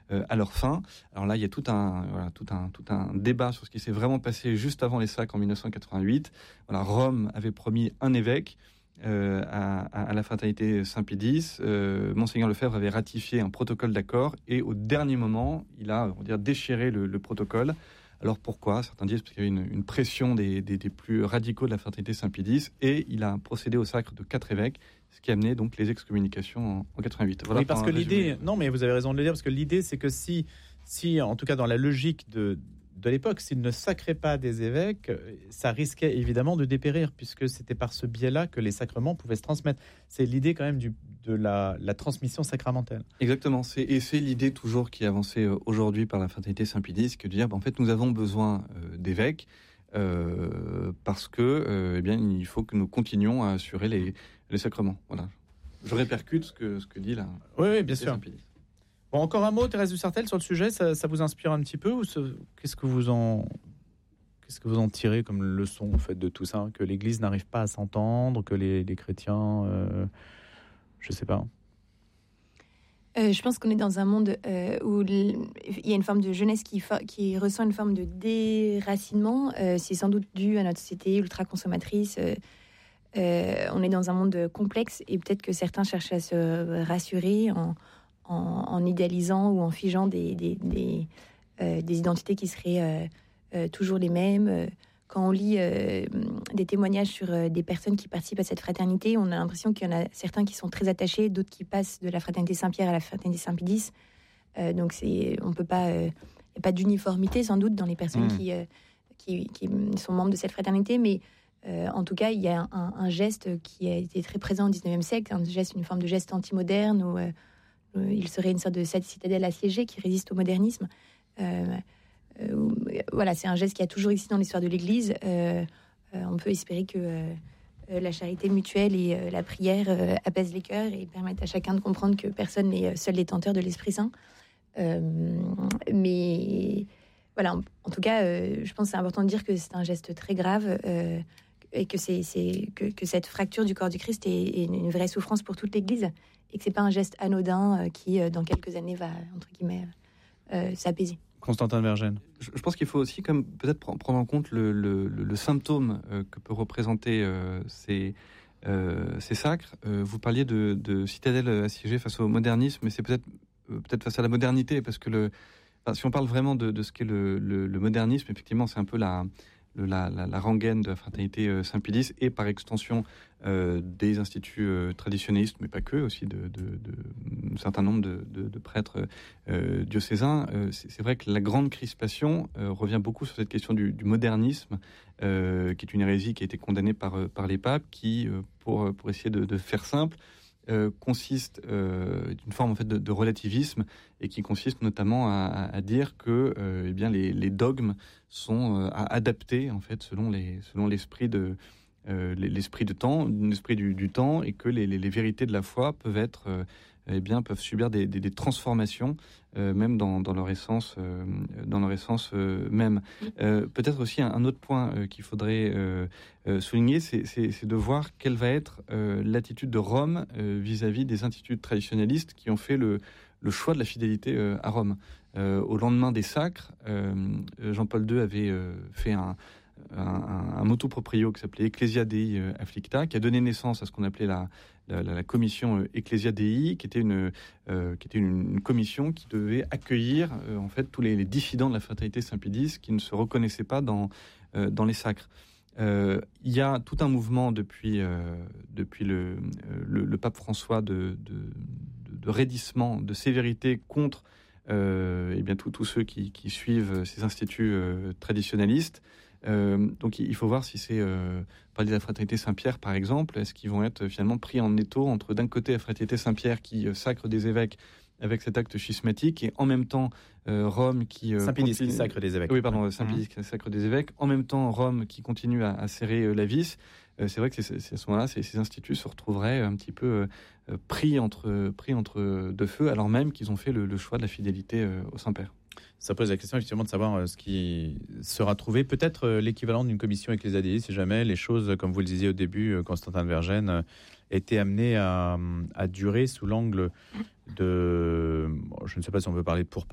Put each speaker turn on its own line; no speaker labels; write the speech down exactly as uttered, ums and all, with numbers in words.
euh, à leur fin. Alors là, il y a tout un, voilà, tout un, tout un débat sur ce qui s'est vraiment passé juste avant les sacres en dix-neuf cent quatre-vingt-huit. Voilà, Rome avait promis un évêque. Euh, à, à la fraternité Saint-Pédis, euh, Monseigneur Lefebvre avait ratifié un protocole d'accord et au dernier moment, il a, on va dire, déchiré le, le protocole. Alors pourquoi ? Certains disent parce qu'il y avait une, une pression des, des, des plus radicaux de la fraternité Saint-Pédis et il a procédé au sacre de quatre évêques, ce qui a amené donc les excommunications en, en quatre-vingt-huit. Voilà,
oui, parce que l'idée, non mais vous avez raison de le dire, parce que l'idée c'est que si, si en tout cas dans la logique de de l'époque, s'il ne sacrait pas des évêques, ça risquait évidemment de dépérir, puisque c'était par ce biais-là que les sacrements pouvaient se transmettre. C'est l'idée quand même du, de la, la transmission sacramentelle.
Exactement, c'est, et c'est l'idée toujours qui est avancée aujourd'hui par la fraternité Saint-Pédis, que de dire, bah, en fait, nous avons besoin euh, d'évêques, euh, parce que, euh, eh bien, il faut que nous continuions à assurer les, les sacrements. Voilà. Je répercute ce que, ce que dit la
oui, oui, bien sûr.
Saint-Pédis.
Bon, encore un mot, Thérèse Dussartel, sur le sujet, ça, ça vous inspire un petit peu ou ce, qu'est-ce que vous en qu'est-ce que vous en tirez comme leçon en fait de tout ça, que l'Église n'arrive pas à s'entendre, que les, les chrétiens, euh, je sais pas.
Euh, je pense qu'on est dans un monde euh, où il y a une forme de jeunesse qui, qui ressent une forme de déracinement. Euh, c'est sans doute dû à notre société ultra-consommatrice. Euh, euh, on est dans un monde complexe et peut-être que certains cherchent à se rassurer en En, en idéalisant ou en figeant des, des, des, euh, des identités qui seraient euh, euh, toujours les mêmes. Quand on lit euh, des témoignages sur euh, des personnes qui participent à cette fraternité, on a l'impression qu'il y en a certains qui sont très attachés, d'autres qui passent de la fraternité Saint-Pierre à la fraternité Saint-Pédis. Euh, donc c'est, on peut pas, il euh, n'y a pas d'uniformité sans doute dans les personnes mmh. qui, euh, qui, qui sont membres de cette fraternité, mais Euh, en tout cas, il y a un, un geste qui a été très présent au dix-neuvième siècle, un geste, une forme de geste anti-moderne où euh, il serait une sorte de citadelle assiégée qui résiste au modernisme. Euh, euh, voilà, c'est un geste qui a toujours existé dans l'histoire de l'Église. Euh, euh, on peut espérer que euh, la charité mutuelle et euh, la prière euh, apaisent les cœurs et permettent à chacun de comprendre que personne n'est seul détenteur de l'Esprit Saint. Euh, mais voilà, en, en tout cas, euh, je pense que c'est important de dire que c'est un geste très grave euh, et que, c'est, c'est, que, que cette fracture du corps du Christ est, est une vraie souffrance pour toute l'Église. Et que c'est pas un geste anodin euh, qui, euh, dans quelques années, va, entre guillemets, euh, s'apaiser.
Constantin de Vergennes.
Je, je pense qu'il faut aussi comme, peut-être prendre en compte le, le, le, le symptôme euh, que peut représenter euh, ces, euh, ces sacres. Euh, vous parliez de, de citadelle assiégée face au modernisme, mais c'est peut-être, euh, peut-être face à la modernité, parce que le, enfin, si on parle vraiment de, de ce qu'est le, le, le modernisme, effectivement, c'est un peu la... La, la, la rengaine de la fraternité euh, Saint-Pédis et par extension euh, des instituts euh, traditionnistes, mais pas que, aussi de, de, de un certain nombre de, de, de prêtres euh, diocésains. Euh, c'est, c'est vrai que la grande crispation euh, revient beaucoup sur cette question du, du modernisme, euh, qui est une hérésie qui a été condamnée par, par les papes, qui, euh, pour, pour essayer de, de faire simple, Euh, consiste euh, d'une forme en fait de, de relativisme et qui consiste notamment à, à dire que euh, eh bien les, les dogmes sont euh, à adapter en fait selon les selon l'esprit de euh, l'esprit de temps l'esprit du, du temps et que les, les, les vérités de la foi peuvent être euh, eh bien peuvent subir des, des, des transformations euh, même dans, dans leur essence euh, dans leur essence euh, même. Euh, peut-être aussi un, un autre point euh, qu'il faudrait euh, euh, souligner, c'est, c'est, c'est de voir quelle va être euh, l'attitude de Rome euh, vis-à-vis des instituts traditionnalistes qui ont fait le, le choix de la fidélité euh, à Rome. Euh, au lendemain des sacres, euh, Jean-Paul deux avait euh, fait un un, un motu proprio qui s'appelait Ecclesia Dei Afflicta, qui a donné naissance à ce qu'on appelait la, la, la commission Ecclesia Dei, qui était une, euh, qui était une, une commission qui devait accueillir euh, en fait tous les, les dissidents de la fraternité Saint-Pédis qui ne se reconnaissaient pas dans, euh, dans les sacres. Euh, il y a tout un mouvement depuis, euh, depuis le, le, le pape François de, de, de raidissement, de sévérité contre euh, et bien tous ceux qui, qui suivent ces instituts euh, traditionnalistes. Euh, donc il faut voir si c'est euh, parler de la fraternité Saint-Pierre par exemple, est-ce qu'ils vont être finalement pris en étau entre d'un côté la fraternité Saint-Pierre qui euh, sacre des évêques avec cet acte schismatique et en même temps euh, Rome qui euh,
Saint-Pédis
continue...
qui sacre des évêques.
Oui pardon, Saint-Pédis qui sacre des évêques, en même temps Rome qui continue à, à serrer euh, la vis. Euh, c'est vrai que c'est, c'est à ce moment-là ces, ces instituts se retrouveraient un petit peu euh, pris entre pris entre deux feux alors même qu'ils ont fait le, le choix de la fidélité euh, au Saint-Père.
Ça pose la question effectivement de savoir ce qui sera trouvé, peut-être l'équivalent d'une commission avec les A D I, si jamais les choses, comme vous le disiez au début, Constantin de Vergennes, étaient amenées à, à durer sous l'angle de, je ne sais pas si on veut parler de pourparlers